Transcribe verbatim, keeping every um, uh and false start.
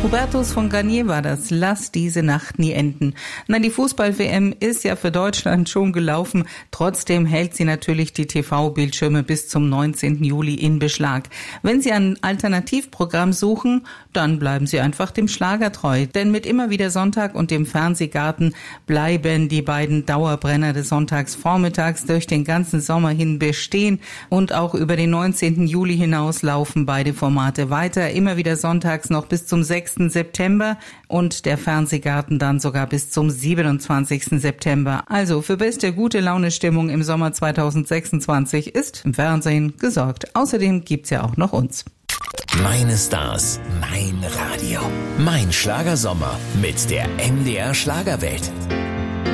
Hubertus von Garnier war das. Lass diese Nacht nie enden. Na, die Fußball-W M ist ja für Deutschland schon gelaufen. Trotzdem hält sie natürlich die T V-Bildschirme bis zum neunzehnten Juli in Beschlag. Wenn Sie ein Alternativprogramm suchen, dann bleiben Sie einfach dem Schlager treu. Denn mit Immer wieder Sonntag und dem Fernsehgarten bleiben die beiden Dauerbrenner des Sonntagsvormittags durch den ganzen Sommer hin bestehen. Und auch über den neunzehnten Juli hinaus laufen beide Formate weiter. Immer wieder sonntags noch bis zum sechsten September und der Fernsehgarten dann sogar bis zum siebenundzwanzigsten September. Also für beste gute Laune-Stimmung im Sommer zweitausendsechsundzwanzig ist im Fernsehen gesorgt. Außerdem gibt's ja auch noch uns. Meine Stars, mein Radio, mein Schlagersommer mit der M D R Schlagerwelt.